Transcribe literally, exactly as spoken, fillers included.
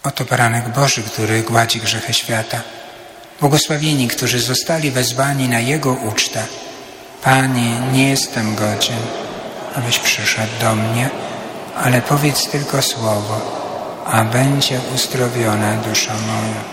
Oto baranek Boży, który gładzi grzechy świata. Błogosławieni, którzy zostali wezwani na Jego ucztę. Panie, nie jestem godzien, abyś przyszedł do mnie, ale powiedz tylko słowo, a będzie uzdrowiona dusza moja.